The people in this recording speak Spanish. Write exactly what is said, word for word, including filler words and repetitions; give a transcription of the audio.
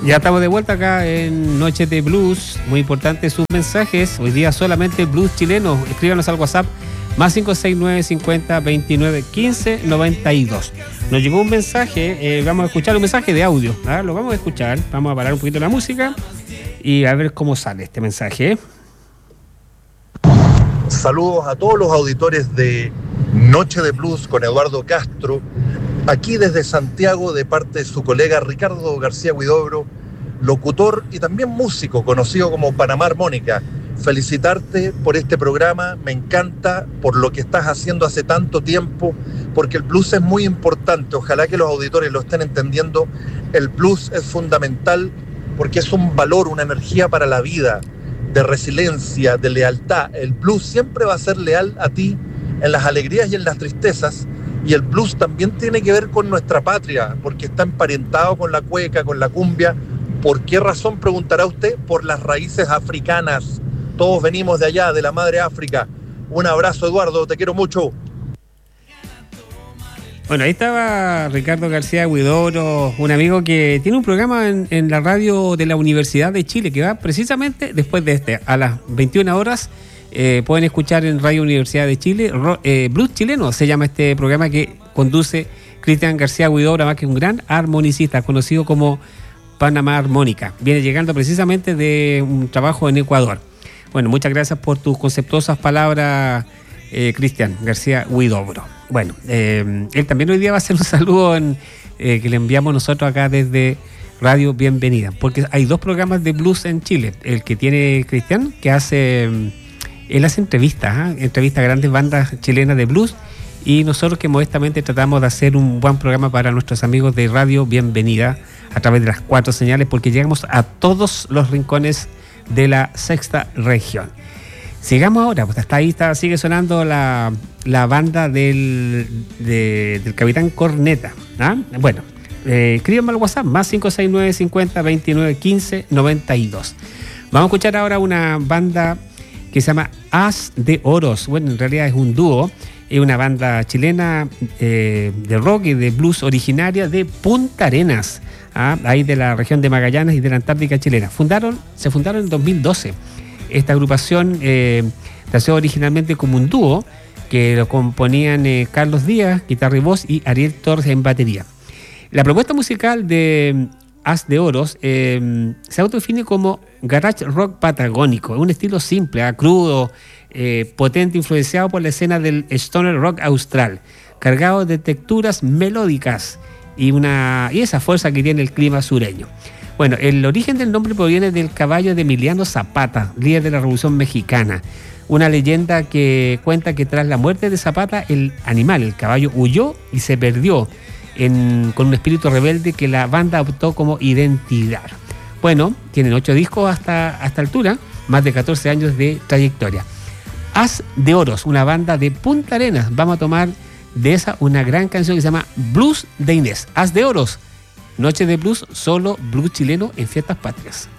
Ya estamos de vuelta acá en Noches de Blues. Muy importante sus mensajes. Hoy día solamente blues chileno. Escríbanos al WhatsApp más cinco seis nueve cincuenta veintinueve quince noventa y dos. Nos llegó un mensaje, eh, vamos a escuchar un mensaje de audio. ¿Ah? Lo vamos a escuchar. Vamos a parar un poquito la música y a ver cómo sale este mensaje. Saludos a todos los auditores de Noche de Blues con Eduardo Castro. Aquí desde Santiago, de parte de su colega Ricardo García Huidobro, locutor y también músico, conocido como Panamá Armónica. Felicitarte por este programa, me encanta por lo que estás haciendo hace tanto tiempo, porque el blues es muy importante. Ojalá que los auditores lo estén entendiendo. El blues es fundamental porque es un valor, una energía para la vida, de resiliencia, de lealtad. El blues siempre va a ser leal a ti en las alegrías y en las tristezas. Y el blues también tiene que ver con nuestra patria, porque está emparentado con la cueca, con la cumbia. ¿Por qué razón, preguntará usted? Por las raíces africanas. Todos venimos de allá, de la madre África. Un abrazo, Eduardo, te quiero mucho. Bueno, ahí estaba Ricardo García Huidobro, un amigo que tiene un programa en, en la radio de la Universidad de Chile, que va precisamente después de este, a las veintiuna horas. Eh, pueden escuchar en Radio Universidad de Chile, ro, eh, Blues Chileno se llama este programa que conduce Cristian García Huidobro, más que un gran armonicista, conocido como Panamá Armónica. Viene llegando precisamente de un trabajo en Ecuador. Bueno, muchas gracias por tus conceptuosas palabras, eh, Cristian García Huidobro. Bueno, eh, él también hoy día va a hacer un saludo en, eh, que le enviamos nosotros acá desde Radio Bienvenida, porque hay dos programas de blues en Chile. El que tiene Cristian, que hace... Él hace entrevistas, ¿eh? entrevistas a grandes bandas chilenas de blues, y nosotros que modestamente tratamos de hacer un buen programa para nuestros amigos de Radio Bienvenida a través de las cuatro señales, porque llegamos a todos los rincones de la sexta región. Sigamos ahora, pues hasta ahí está, sigue sonando la, la banda del, de, del Capitán Corneta. ¿Ah? Bueno, eh, escríbanme al WhatsApp, más cinco seis nueve cincuenta veintinueve quince noventa y dos. Vamos a escuchar ahora una banda que se llama Haz de Oros. Bueno, en realidad es un dúo, es una banda chilena eh, de rock y de blues originaria de Punta Arenas, ¿ah? ahí de la región de Magallanes y de la Antártica chilena. Fundaron, se fundaron en dos mil doce. Esta agrupación eh, nació originalmente como un dúo que lo componían eh, Carlos Díaz, guitarra y voz, y Ariel Torres en batería. La propuesta musical de Haz de Oros eh, se autodefine como garage rock patagónico, un estilo simple, ¿eh? crudo, eh, potente, influenciado por la escena del stoner rock austral, cargado de texturas melódicas y, una, y esa fuerza que tiene el clima sureño. Bueno, el origen del nombre proviene del caballo de Emiliano Zapata, líder de la Revolución Mexicana. Una leyenda que cuenta que tras la muerte de Zapata, el animal, el caballo, huyó y se perdió en, con un espíritu rebelde que la banda adoptó como identidad. Bueno, tienen ocho discos hasta, hasta altura, más de catorce años de trayectoria. Haz de Oros, una banda de Punta Arenas. Vamos a tomar de esa una gran canción que se llama Blues de Inés. Haz de Oros, Noche de Blues, solo blues chileno en fiestas patrias.